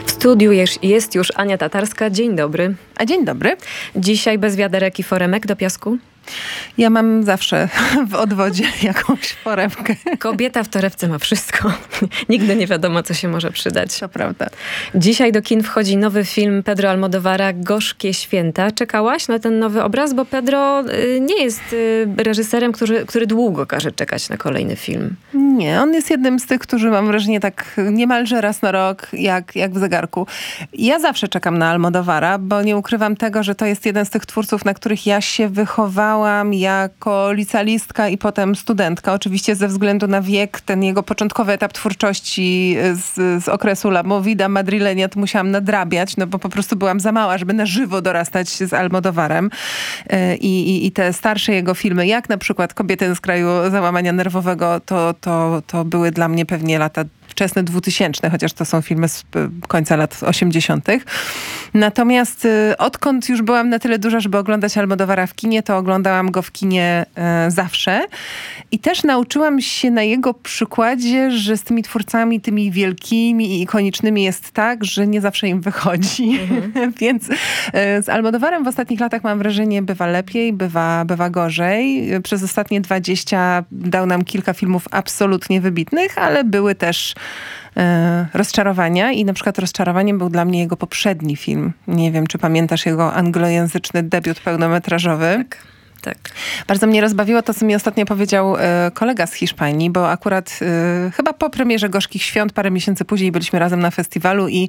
W studiu jest już Ania Tatarska. Dzień dobry. A dzień dobry. Dzisiaj bez wiaderek i foremek do piasku? Ja mam zawsze w odwodzie jakąś foremkę. Kobieta w torebce ma wszystko. Nigdy nie wiadomo, co się może przydać. To prawda. Dzisiaj do kin wchodzi nowy film Pedro Almodóvara, Gorzkie Święta. Czekałaś na ten nowy obraz? Bo Pedro nie jest reżyserem, który długo każe czekać na kolejny film. Nie, on jest jednym z tych, którzy mam wrażenie tak niemalże raz na rok, jak w zegarku. Ja zawsze czekam na Almodóvara, bo nie ukrywam tego, że to jest jeden z tych twórców, na których ja się wychowałam jako licealistka i potem studentka. Oczywiście ze względu na wiek, ten jego początkowy etap twórczości z okresu La Movida Madrileña to musiałam nadrabiać, no bo po prostu byłam za mała, żeby na żywo dorastać z Almodóvarem. I te starsze jego filmy, jak na przykład Kobiety z kraju załamania nerwowego, to były dla mnie pewnie lata wczesne 2000, chociaż to są filmy z końca lat 80. Natomiast odkąd już byłam na tyle duża, żeby oglądać Almodóvara w kinie, to oglądałam go w kinie zawsze. I też nauczyłam się na jego przykładzie, że z tymi twórcami, tymi wielkimi i ikonicznymi jest tak, że nie zawsze im wychodzi. Więc z Almodóvarem w ostatnich latach mam wrażenie, bywa lepiej, bywa gorzej. Przez ostatnie 20 dał nam kilka filmów absolutnie wybitnych, ale były też rozczarowania i na przykład rozczarowaniem był dla mnie jego poprzedni film. Nie wiem, czy pamiętasz jego anglojęzyczny debiut pełnometrażowy. Tak. Bardzo mnie rozbawiło to, co mi ostatnio powiedział kolega z Hiszpanii, bo akurat chyba po premierze Gorzkich Świąt, parę miesięcy później byliśmy razem na festiwalu i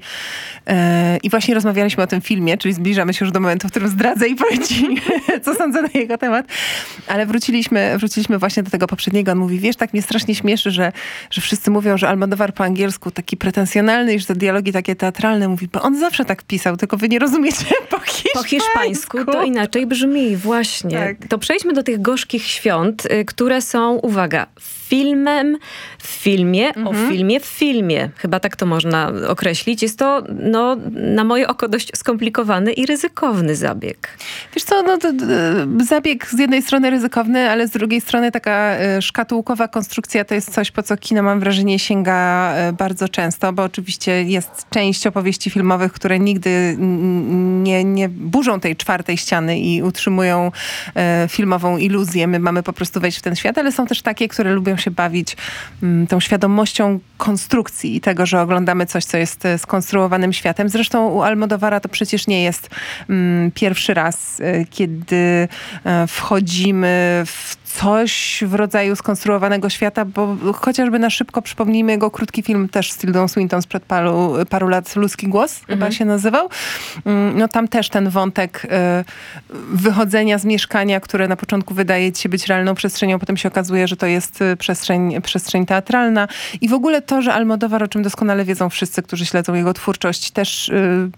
właśnie rozmawialiśmy o tym filmie, czyli zbliżamy się już do momentu, w którym zdradzę i powiem ci, co sądzę na jego temat. Ale wróciliśmy właśnie do tego poprzedniego. On mówi, wiesz, tak mnie strasznie śmieszy, że wszyscy mówią, że Almodóvar po angielsku taki pretensjonalny i że te dialogi takie teatralne. Mówi, bo on zawsze tak pisał, tylko wy nie rozumiecie po hiszpańsku. Po hiszpańsku to inaczej brzmi, właśnie. Tak. To przejdźmy do tych Gorzkich Świąt, które są, uwaga, filmem w filmie, o filmie w filmie. Chyba tak to można określić. Jest to, na moje oko dość skomplikowany i ryzykowny zabieg. Wiesz co, zabieg z jednej strony ryzykowny, ale z drugiej strony taka szkatułkowa konstrukcja to jest coś, po co kino, mam wrażenie, sięga bardzo często, bo oczywiście jest część opowieści filmowych, które nigdy nie burzą tej czwartej ściany i utrzymują filmową iluzję. My mamy po prostu wejść w ten świat, ale są też takie, które lubią się bawić tą świadomością konstrukcji i tego, że oglądamy coś, co jest skonstruowanym światem. Zresztą u Almodóvara to przecież nie jest pierwszy raz, kiedy wchodzimy w coś w rodzaju skonstruowanego świata, bo chociażby na szybko przypomnijmy jego krótki film też z Tildą Swinton sprzed paru lat, Ludzki głos chyba się nazywał. No tam też ten wątek wychodzenia z mieszkania, które na początku wydaje ci się być realną przestrzenią, potem się okazuje, że to jest przestrzeń teatralna. I w ogóle to, że Almodóvar, o czym doskonale wiedzą wszyscy, którzy śledzą jego twórczość, też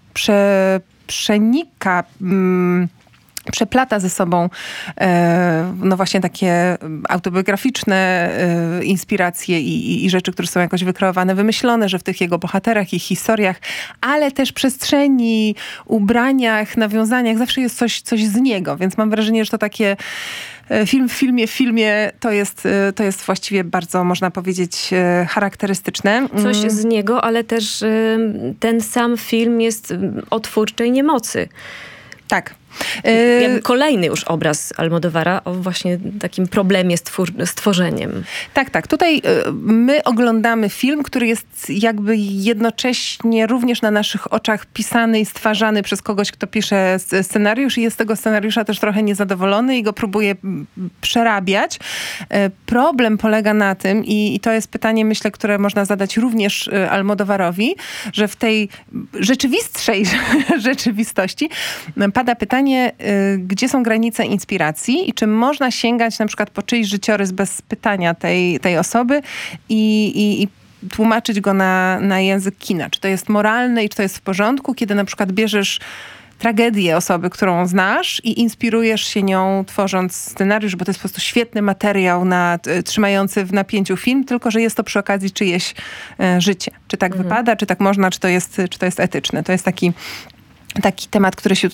przenika przeplata ze sobą no właśnie takie autobiograficzne inspiracje i rzeczy, które są jakoś wykreowane, wymyślone, że w tych jego bohaterach i historiach, ale też przestrzeni, ubraniach, nawiązaniach, zawsze jest coś z niego. Więc mam wrażenie, że to takie film w filmie to jest właściwie bardzo, można powiedzieć, charakterystyczne. Coś z niego, ale też ten sam film jest o twórczej niemocy. Tak. Jakby kolejny już obraz Almodóvara o właśnie takim problemie z tworzeniem. Tak. Tutaj my oglądamy film, który jest jakby jednocześnie również na naszych oczach pisany i stwarzany przez kogoś, kto pisze scenariusz i jest z tego scenariusza też trochę niezadowolony i go próbuje przerabiać. Problem polega na tym i to jest pytanie, myślę, które można zadać również Almodóvarowi, że w tej rzeczywistszej rzeczywistości pada pytanie, gdzie są granice inspiracji i czy można sięgać na przykład po czyjś życiorys bez pytania tej osoby i tłumaczyć go na język kina. Czy to jest moralne i czy to jest w porządku, kiedy na przykład bierzesz tragedię osoby, którą znasz i inspirujesz się nią, tworząc scenariusz, bo to jest po prostu świetny materiał trzymający w napięciu film, tylko że jest to przy okazji czyjeś życie. Czy tak wypada, czy tak można, czy to jest etyczne. To jest taki temat, który się